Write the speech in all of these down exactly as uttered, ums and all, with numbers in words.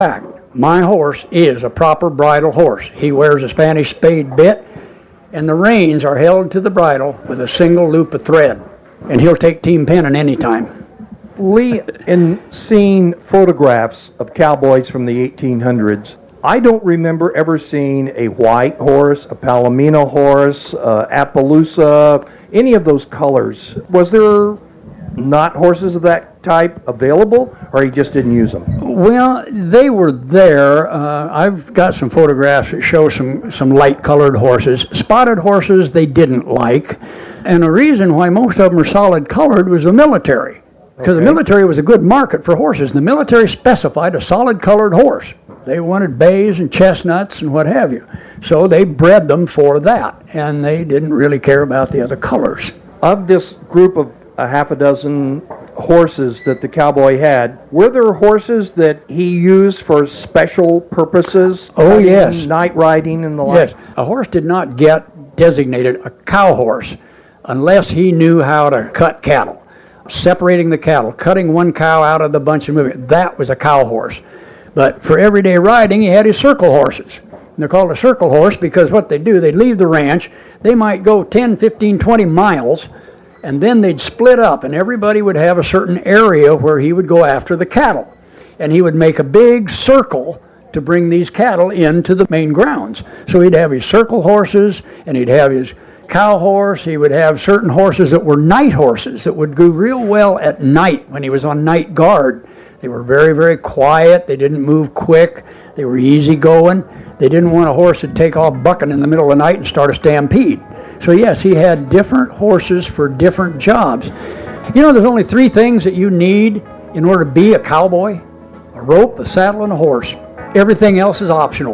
fact, my horse is a proper bridle horse. He wears a Spanish spade bit, and the reins are held to the bridle with a single loop of thread. And he'll take team penning any time. Lee, in seeing photographs of cowboys from the eighteen hundreds, I don't remember ever seeing a white horse, a Palomino horse, uh, Appaloosa, any of those colors. Was there not horses of that type available, or he just didn't use them? Well, they were there. Uh, I've got some photographs that show some, some light-colored horses. Spotted horses they didn't like, and the reason why most of them are solid-colored was the military, because okay. the military was a good market for horses, and the military specified a solid-colored horse. They wanted bays and chestnuts and what have you, so they bred them for that, and they didn't really care about the other colors. Of this group of a half a dozen horses that the cowboy had, were there horses that he used for special purposes? Oh, yes. Night riding and the like? Yes. A horse did not get designated a cow horse unless he knew how to cut cattle. Separating the cattle, cutting one cow out of the bunch and moving it, that was a cow horse. But for everyday riding, he had his circle horses. And they're called a circle horse because what they do, they leave the ranch, they might go ten, fifteen, twenty miles, and then they'd split up, and everybody would have a certain area where he would go after the cattle. And he would make a big circle to bring these cattle into the main grounds. So he'd have his circle horses, and he'd have his cow horse. He would have certain horses that were night horses that would do real well at night when he was on night guard. They were very, very quiet. They didn't move quick. They were easy going. They didn't want a horse that'd take off bucking in the middle of the night and start a stampede. So yes, he had different horses for different jobs. You know, there's only three things that you need in order to be a cowboy: a rope, a saddle, and a horse. Everything else is optional.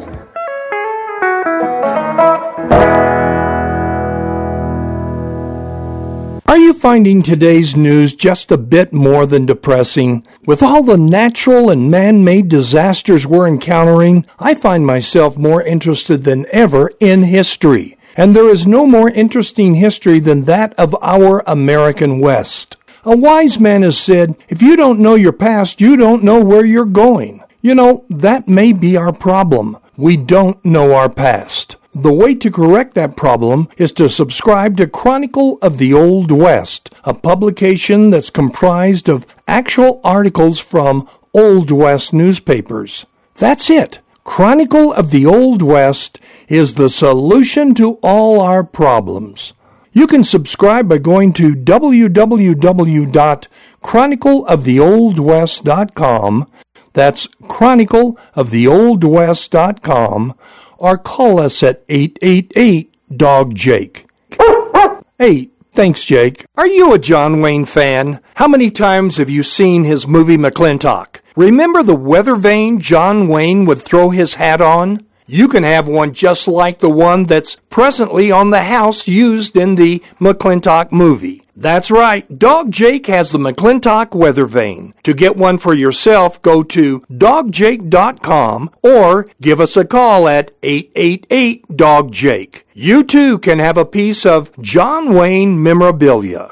Are you finding today's news just a bit more than depressing? With all the natural and man-made disasters we're encountering, I find myself more interested than ever in history. And there is no more interesting history than that of our American West. A wise man has said, if you don't know your past, you don't know where you're going. You know, that may be our problem. We don't know our past. The way to correct that problem is to subscribe to Chronicle of the Old West, a publication that's comprised of actual articles from Old West newspapers. That's it. Chronicle of the Old West is the solution to all our problems. You can subscribe by going to w w w dot chronicle of the old west dot com. That's chronicle of the old west dot com, or call us at eight eight eight, D O G, Jake. Hey, thanks, Jake. Are you a John Wayne fan? How many times have you seen his movie McClintock? Remember the weather vane John Wayne would throw his hat on? You can have one just like the one that's presently on the house used in the McClintock movie. That's right, Dog Jake has the McClintock weather vane. To get one for yourself, go to dog jake dot com or give us a call at eight eight eight, D O G, Jake. You too can have a piece of John Wayne memorabilia.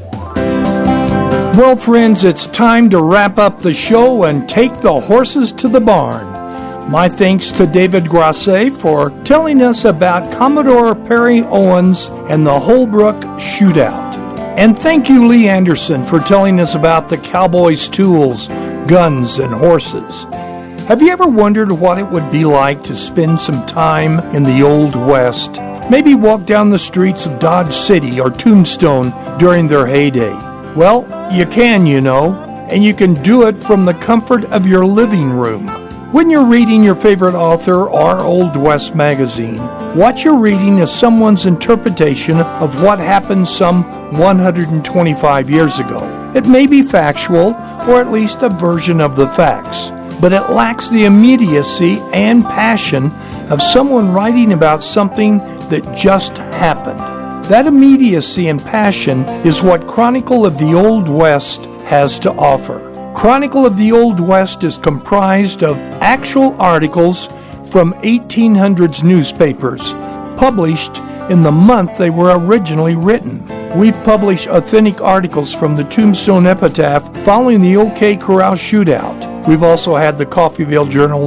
Well, friends, it's time to wrap up the show and take the horses to the barn. My thanks to David Grasset for telling us about Commodore Perry Owens and the Holbrook Shootout. And thank you, Lee Anderson, for telling us about the cowboys' tools, guns, and horses. Have you ever wondered what it would be like to spend some time in the Old West? Maybe walk down the streets of Dodge City or Tombstone during their heyday. Well, you can, you know, and you can do it from the comfort of your living room. When you're reading your favorite author or Old West magazine, what you're reading is someone's interpretation of what happened some one hundred twenty-five years ago. It may be factual, or at least a version of the facts, but it lacks the immediacy and passion of someone writing about something that just happened. That immediacy and passion is what Chronicle of the Old West has to offer. Chronicle of the Old West is comprised of actual articles from eighteen hundreds newspapers, published in the month they were originally written. We've published authentic articles from the Tombstone Epitaph following the OK Corral Shootout, We've also had the Coffeyville Journal